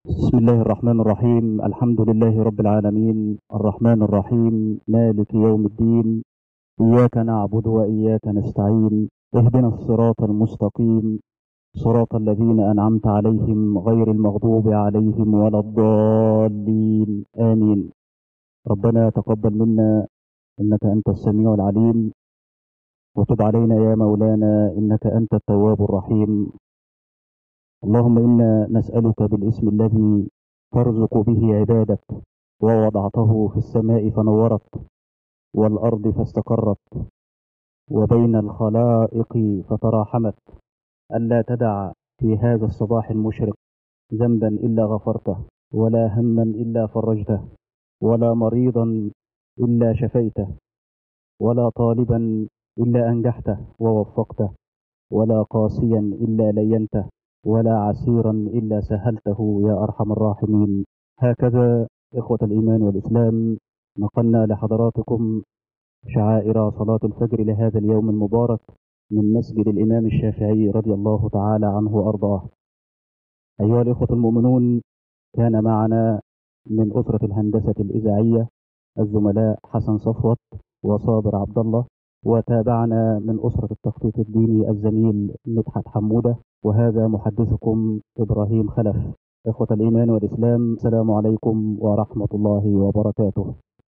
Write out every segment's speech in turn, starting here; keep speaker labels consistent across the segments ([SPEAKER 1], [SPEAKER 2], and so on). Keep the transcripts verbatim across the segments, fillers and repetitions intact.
[SPEAKER 1] بسم الله الرحمن الرحيم. الحمد لله رب العالمين، الرحمن الرحيم، مالك يوم الدين. إياك نعبد وإياك نستعين. اهدنا الصراط المستقيم، صراط الذين أنعمت عليهم غير المغضوب عليهم ولا الضالين، آمين. ربنا تقبل منا إنك أنت السميع العليم، وتب علينا يا مولانا إنك أنت التواب الرحيم. اللهم إنا نسألك بالاسم الذي ترزق به عبادك، ووضعته في السماء فنورت، والأرض فاستقرت، وبين الخلائق فتراحمت، ألا تدع في هذا الصباح المشرق ذنبا إلا غفرته، ولا هما إلا فرجته، ولا مريضا إلا شفيته، ولا طالبا إلا أنجحته ووفقته، ولا قاسيا إلا لينته، ولا عسيرا إلا سهلته يا أرحم الراحمين. هكذا إخوة الإيمان والإسلام، نقلنا لحضراتكم شعائر صلاة الفجر لهذا اليوم المبارك من مسجد الإمام الشافعي رضي الله تعالى عنه وأرضاه. أيها الإخوة المؤمنون، كان معنا من أسرة الهندسة الإذاعية الزملاء حسن صفوت وصابر عبد الله، وتابعنا من أسرة التخطيط الديني الزميل مدحت حمودة، وهذا محدثكم إبراهيم خلف. إخوة الإيمان والإسلام، السلام عليكم ورحمة الله وبركاته.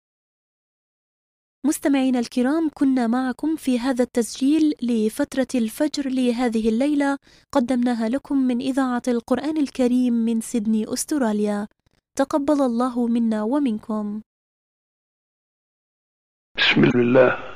[SPEAKER 2] مستمعينا الكرام، كنا معكم في هذا التسجيل لفترة الفجر لهذه الليلة، قدمناها لكم من إذاعة القرآن الكريم من سيدني أستراليا. تقبل الله منا ومنكم.
[SPEAKER 3] بسم الله